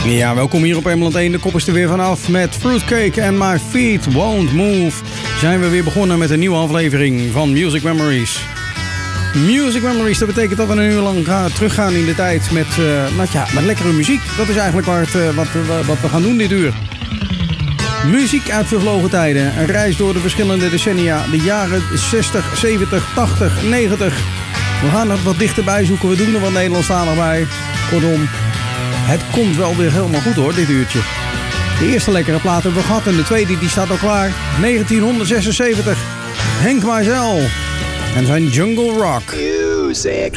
Ja, welkom hier op Emerald 1. De kop is er weer vanaf met Fruitcake and My Feet Won't Move. Zijn we weer begonnen met een nieuwe aflevering van Music Memories. Music Memories, dat betekent dat we een uur lang teruggaan in de tijd met lekkere muziek. Dat is eigenlijk wat we gaan doen dit uur. Muziek uit vervlogen tijden. Een reis door de verschillende decennia. De jaren 60, 70, 80, 90. We gaan het wat dichterbij zoeken. We doen er wat Nederlandstalig bij. Kortom, het komt wel weer helemaal goed hoor, dit uurtje. De eerste lekkere plaat hebben we gehad en de tweede die staat al klaar. 1976. Henk Maisel en zijn Jungle Rock. Music.